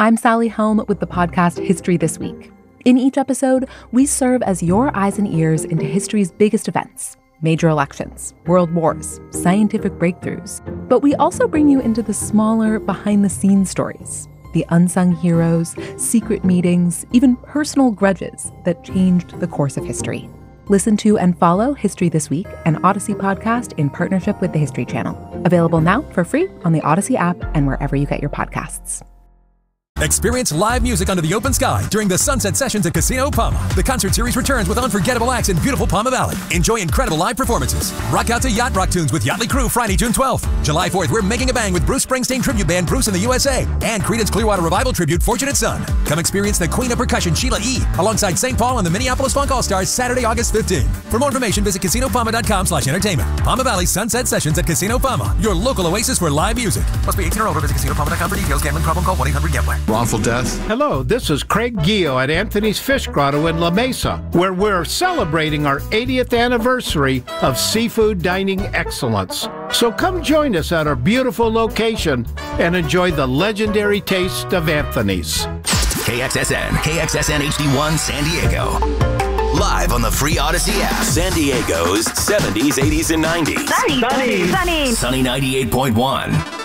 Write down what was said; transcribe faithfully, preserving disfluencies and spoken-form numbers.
I'm Sally Helm with the podcast History This Week. In each episode, we serve as your eyes and ears into history's biggest events, major elections, world wars, scientific breakthroughs. But we also bring you into the smaller, behind-the-scenes stories, the unsung heroes, secret meetings, even personal grudges that changed the course of history. Listen to and follow History This Week, an Odyssey podcast in partnership with the History Channel. Available now for free on the Odyssey app and wherever you get your podcasts. Experience live music under the open sky during the Sunset Sessions at Casino Palma. The concert series returns with unforgettable acts in beautiful Palma Valley. Enjoy incredible live performances. Rock out to Yacht Rock tunes with Yachtly Crew Friday, June twelfth. July fourth, we're making a bang with Bruce Springsteen tribute band Bruce in the U S A and Creedence Clearwater Revival tribute Fortunate Son. Come experience the Queen of Percussion Sheila E. alongside Saint Paul and the Minneapolis Funk All-Stars Saturday, August fifteenth. For more information, visit casino palma dot com slash entertainment. Palma Valley Sunset Sessions at Casino Palma, your local oasis for live music. Must be eighteen or older. Visit casino palma dot com for details. Gambling problem, call one eight hundred gambler. Wrongful death. Hello, this is Craig Gio at Anthony's Fish Grotto in La Mesa, where we're celebrating our eightieth anniversary of seafood dining excellence. So come join us at our beautiful location and enjoy the legendary taste of Anthony's. K X S N, K X S N H D one San Diego. Live on the free Odyssey app. San Diego's seventies, eighties, and nineties. Sunny, sunny, sunny. Sunny ninety-eight point one.